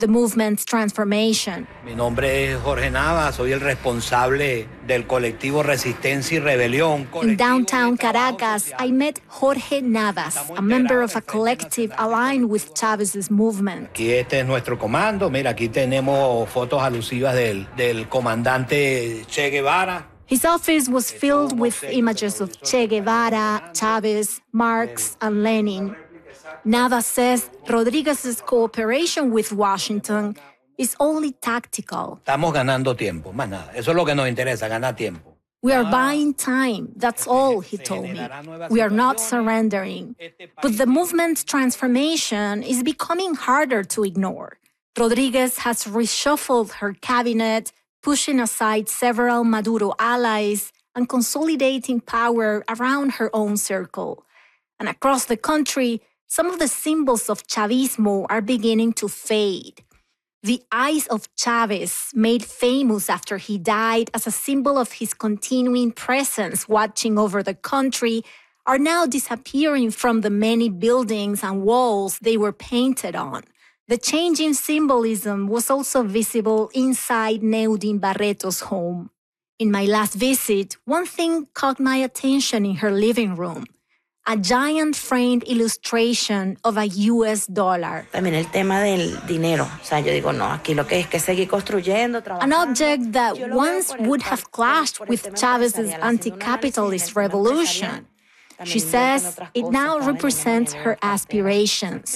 the movement's transformation. Mi nombre es Jorge Navas, soy el responsable del colectivo Resistencia y Rebelión. In downtown Caracas, I met Jorge Navas, a member of a collective aligned with Chávez's movement. Aquí este es nuestro comando. Mira, aquí tenemos fotos alusivas del comandante Che Guevara. His office was filled with images of Che Guevara, Chávez, Marx, and Lenin. Navas says Rodríguez's cooperation with Washington is only tactical. Estamos ganando tiempo, más nada. Eso es lo que nos interesa, ganar tiempo. We are buying time, that's all, he told me. We are not surrendering. But the movement's transformation is becoming harder to ignore. Rodríguez has reshuffled her cabinet, pushing aside several Maduro allies and consolidating power around her own circle. And across the country, some of the symbols of Chavismo are beginning to fade. The eyes of Chávez, made famous after he died as a symbol of his continuing presence watching over the country, are now disappearing from the many buildings and walls they were painted on. The changing symbolism was also visible inside Neudin Barreto's home. In my last visit, one thing caught my attention in her living room: a giant framed illustration of a US dollar. También el tema del dinero. O sea, yo digo, no, aquí lo que es que seguir construyendo, trabajando. An object that once would have clashed with Chávez's anti-capitalist revolution. She says it now represents her aspirations.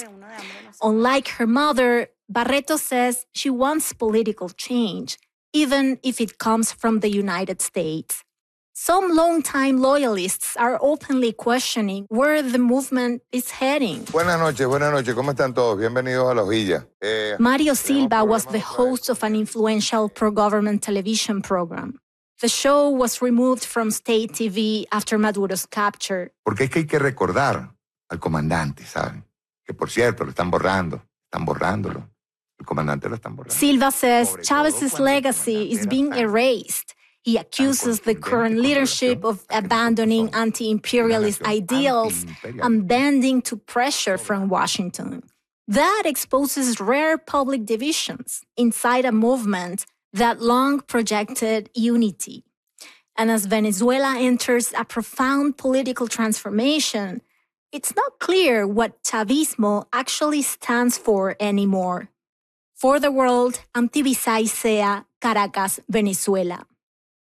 Unlike her mother, Barreto says she wants political change, even if it comes from the United States. Some longtime loyalists are openly questioning where the movement is heading. Buenas noches, ¿cómo están todos? Bienvenidos a La Hojilla. Mario Silva was the host of an influential pro-government television program. The show was removed from state TV after Maduro's capture. Porque es que hay que recordar al comandante, ¿saben? Que por cierto, lo están borrándolo. El comandante lo están borrando. Silva says Chávez's legacy is being erased. He accuses the current leadership of abandoning anti-imperialist ideals and bending to pressure from Washington. That exposes rare public divisions inside a movement that long projected unity. And as Venezuela enters a profound political transformation, it's not clear what Chavismo actually stands for anymore. For the World, I'm Tibisay Sea, Caracas, Venezuela.